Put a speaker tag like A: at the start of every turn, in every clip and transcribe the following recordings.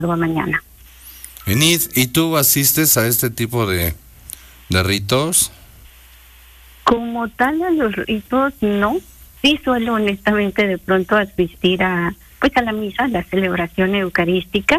A: mañana.
B: Enid, ¿y tú asistes a este tipo de ritos?
A: Como tal, a los ritos no. Sí suelo honestamente de pronto asistir a la misa, a la celebración eucarística,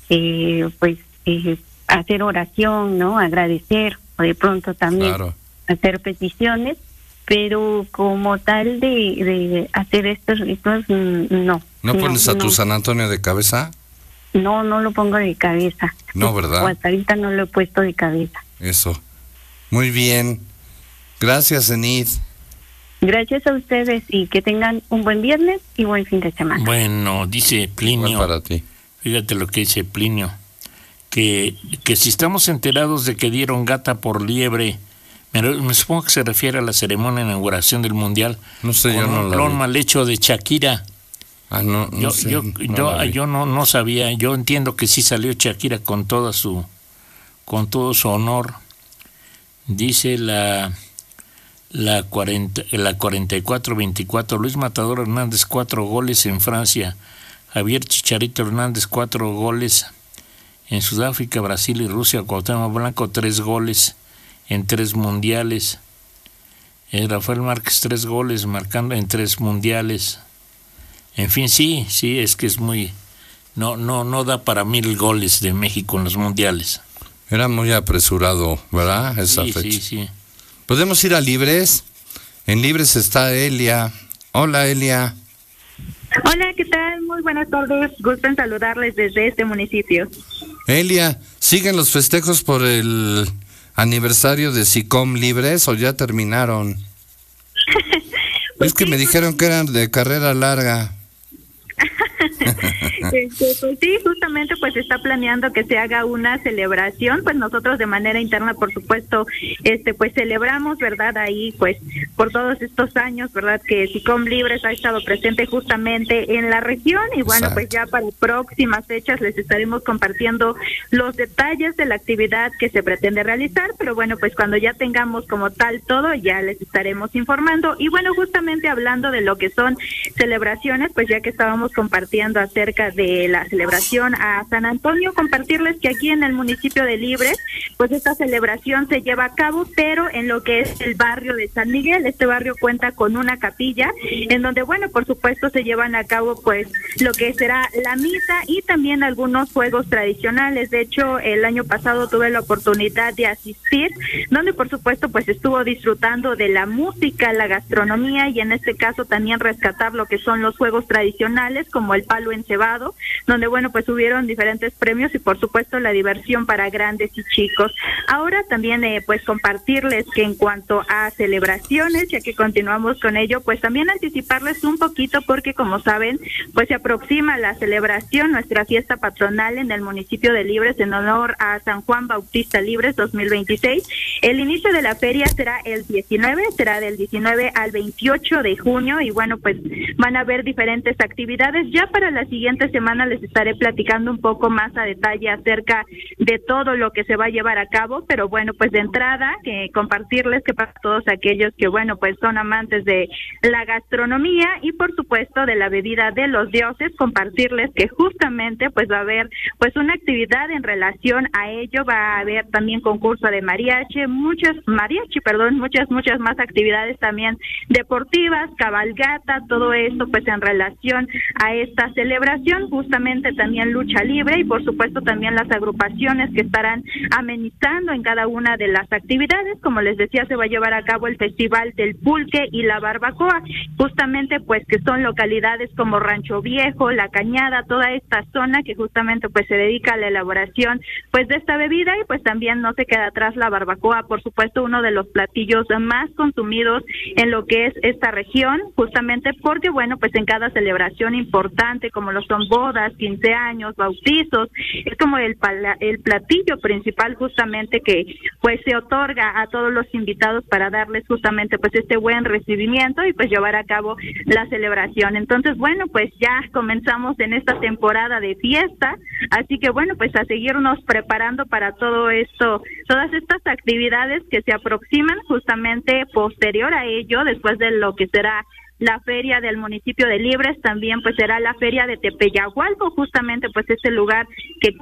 A: hacer oración, ¿no? Agradecer, o de pronto también hacer peticiones, pero como tal de hacer estos ritos, no.
B: ¿No pones a tu San Antonio de cabeza?
A: No lo pongo de cabeza.
B: No, ¿verdad?
A: O hasta ahorita no lo he puesto de cabeza.
B: Eso. Muy bien. Gracias, Enid.
A: Gracias a ustedes y que tengan un buen viernes y buen fin de semana.
C: Bueno, dice Plinio.
B: Igual para ti.
C: Fíjate lo que dice Plinio. Que si estamos enterados de que dieron gata por liebre, me supongo que se refiere a la ceremonia de inauguración del Mundial.
B: No sé, yo no
C: la vi. Con un mal hecho de Shakira.
B: No sé.
C: Yo no sabía. Yo entiendo que sí salió Shakira con todo su honor. Dice la 44-24, Luis Matador Hernández 4 goles en Francia, Javier Chicharito Hernández 4 goles en Sudáfrica, Brasil y Rusia, Cuauhtémoc Blanco 3 goles en 3 mundiales, Rafael Márquez 3 goles marcando en 3 mundiales. En fin, sí, es que es muy no da para 1000 goles de México en los mundiales.
B: Era muy apresurado, ¿verdad? Esa fecha.
C: Sí.
B: ¿Podemos ir a Libres? En Libres está Elia. Hola, Elia.
D: Hola, ¿qué tal? Muy buenas tardes. Gusto en saludarles desde este municipio.
B: Elia, ¿siguen los festejos por el aniversario de SICOM Libres o ya terminaron?
D: Pues
B: es que me dijeron que eran de carrera larga.
D: Pues sí, justamente pues está planeando que se haga una celebración, pues nosotros de manera interna por supuesto pues celebramos, ¿verdad? Ahí pues por todos estos años, ¿verdad? Que SICOM Libres ha estado presente justamente en la región y bueno, pues ya para próximas fechas les estaremos compartiendo los detalles de la actividad que se pretende realizar, pero bueno, pues cuando ya tengamos como tal todo ya les estaremos informando. Y bueno, justamente hablando de lo que son celebraciones, pues ya que estábamos compartiendo acerca de la celebración a San Antonio, compartirles que aquí en el municipio de Libres, pues esta celebración se lleva a cabo, pero en lo que es el barrio de San Miguel. Este barrio cuenta con una capilla en donde, bueno, por supuesto se llevan a cabo pues lo que será la misa y también algunos juegos tradicionales. De hecho, el año pasado tuve la oportunidad de asistir, donde por supuesto pues estuvo disfrutando de la música, la gastronomía y en este caso también rescatar lo que son los juegos tradicionales como el palo encebado, donde bueno pues hubieron diferentes premios y por supuesto la diversión para grandes y chicos. Ahora también pues compartirles que en cuanto a celebraciones, ya que continuamos con ello, pues también anticiparles un poquito porque como saben pues se aproxima la celebración, nuestra fiesta patronal en el municipio de Libres en honor a San Juan Bautista Libres 2026. El inicio de la feria será el 19, será del 19 al 28 de junio y bueno pues van a haber diferentes actividades. Ya para la siguiente semana les estaré platicando un poco más a detalle acerca de todo lo que se va a llevar a cabo, pero bueno, pues de entrada compartirles que para todos aquellos que bueno, pues son amantes de la gastronomía y por supuesto de la bebida de los dioses, compartirles que justamente pues va a haber pues una actividad en relación a ello, va a haber también concurso de mariachi, muchas más actividades también deportivas, cabalgata, todo esto pues en relación a esta celebración, justamente también lucha libre y por supuesto también las agrupaciones que estarán amenizando en cada una de las actividades. Como les decía, se va a llevar a cabo el Festival del Pulque y la Barbacoa, justamente pues que son localidades como Rancho Viejo, La Cañada, toda esta zona que justamente pues se dedica a la elaboración pues de esta bebida y pues también no se queda atrás la barbacoa, por supuesto uno de los platillos más consumidos en lo que es esta región, justamente porque bueno pues en cada celebración importante como lo son bodas, 15 años, bautizos, es como el platillo principal justamente que pues se otorga a todos los invitados para darles justamente pues este buen recibimiento y pues llevar a cabo la celebración. Entonces bueno pues ya comenzamos en esta temporada de fiesta, así que bueno pues a seguirnos preparando para todo esto, todas estas actividades que se aproximan justamente posterior a ello, después de lo que será la feria del municipio de Libres, también pues será la feria de Tepeyagualco, justamente pues este lugar que